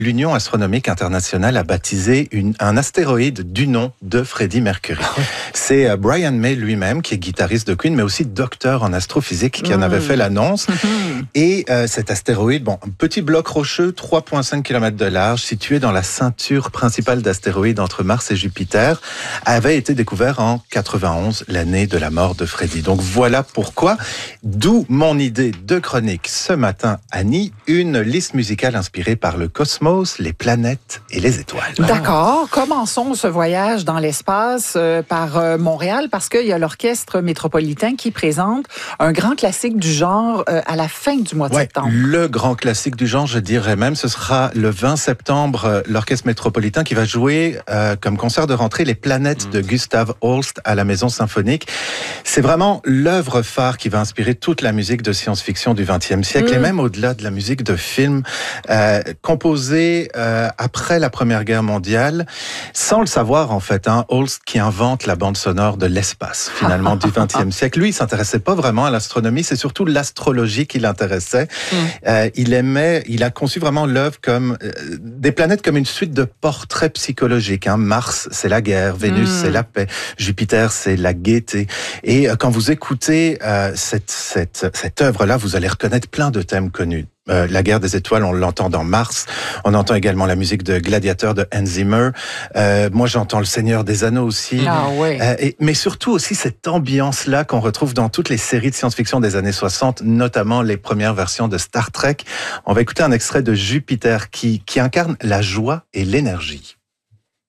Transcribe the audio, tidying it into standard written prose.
L'Union astronomique internationale a baptisé un astéroïde du nom de Freddie Mercury. C'est Brian May lui-même, qui est guitariste de Queen, mais aussi docteur en astrophysique, qui en avait fait l'annonce. Et cet astéroïde, un petit bloc rocheux, 3,5 km de large, situé dans la ceinture principale d'astéroïdes entre Mars et Jupiter, avait été découvert en 91, l'année de la mort de Freddie. Donc voilà pourquoi, d'où mon idée de chronique ce matin, Annie, une liste musicale inspirée par le cosmos, les planètes et les étoiles. D'accord. Commençons ce voyage dans l'espace par Montréal, parce qu'il y a l'Orchestre métropolitain qui présente un grand classique du genre à la fin du mois de septembre. Le grand classique du genre, je dirais même, ce sera le 20 septembre, l'Orchestre métropolitain qui va jouer comme concert de rentrée les planètes de Gustav Holst à la Maison Symphonique. C'est vraiment l'œuvre phare qui va inspirer toute la musique de science-fiction du XXe siècle et même au-delà de la musique de film composée après la Première Guerre mondiale, sans le savoir en fait, Holst qui invente la bande sonore de l'espace finalement du XXe siècle. Lui, il s'intéressait pas vraiment à l'astronomie, c'est surtout l'astrologie qui l'intéressait. Il a conçu vraiment l'œuvre comme des planètes comme une suite de portraits psychologiques. Mars, c'est la guerre, Vénus, c'est la paix, Jupiter, c'est la gaieté. Et quand vous écoutez cette œuvre-là, vous allez reconnaître plein de thèmes connus. La guerre des étoiles, on l'entend dans Mars. On entend également la musique de Gladiator de Hans Zimmer. Moi, j'entends Le Seigneur des Anneaux aussi. Mais surtout aussi cette ambiance-là qu'on retrouve dans toutes les séries de science-fiction des années 60, notamment les premières versions de Star Trek. On va écouter un extrait de Jupiter qui incarne la joie et l'énergie.